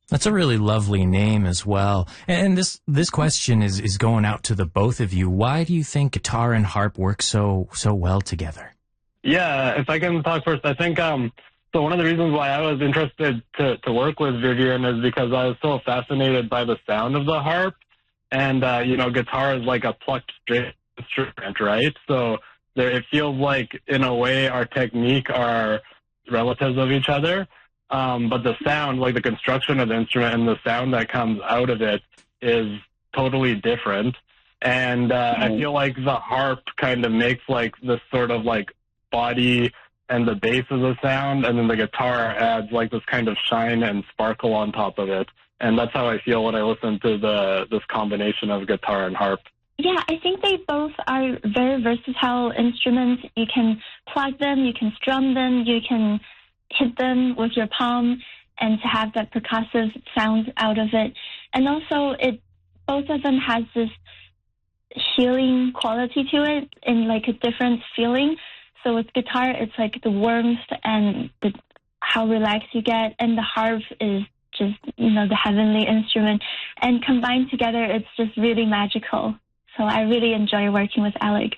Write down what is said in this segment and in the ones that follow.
That's a really lovely name as well. And this question is going out to the both of you. Why do you think guitar and harp work so well together? Yeah, if I can talk first, I think so one of the reasons why I was interested to work with Vivian is because I was so fascinated by the sound of the harp. And, guitar is like a plucked string instrument, right? So it feels like, in a way, our technique are relatives of each other. But the sound, like the construction of the instrument and the sound that comes out of it is totally different. And I feel like the harp kind of makes like this sort of like body and the bass of the sound, and then the guitar adds like this kind of shine and sparkle on top of it. And that's how I feel when I listen to this combination of guitar and harp. Yeah, I think they both are very versatile instruments. You can plug them, you can strum them, you can hit them with your palm and to have that percussive sound out of it. And also both of them has this healing quality to it in like a different feeling. So with guitar, it's like the warmth and how relaxed you get, and the harp is just, the heavenly instrument. And combined together, it's just really magical. So I really enjoy working with Alec.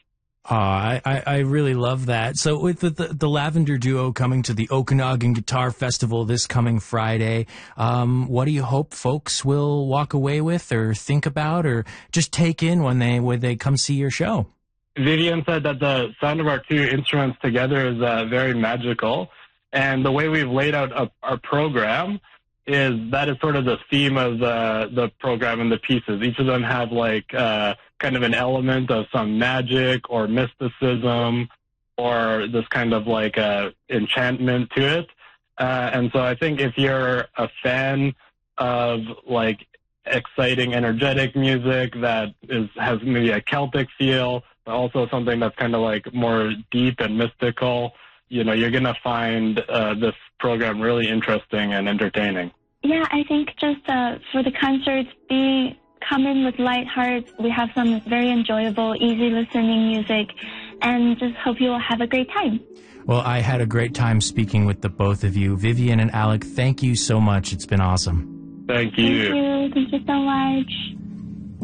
I really love that. So with the Lavender Duo coming to the Okanagan Guitar Festival this coming Friday, what do you hope folks will walk away with or think about or just take in when they come see your show? Vivian said that the sound of our two instruments together is very magical. And the way we've laid out our program is sort of the theme of the program and the pieces. Each of them have like kind of an element of some magic or mysticism or this kind of like enchantment to it. And so I think if you're a fan of like exciting, energetic music that has maybe a Celtic feel, but also something that's kind of like more deep and mystical, you're going to find this program really interesting and entertaining. Yeah, I think just for the concerts, come in with light hearts. We have some very enjoyable, easy listening music, and just hope you will have a great time. Well, I had a great time speaking with the both of you. Vivian and Alec, thank you so much. It's been awesome. Thank you. Thank you so much.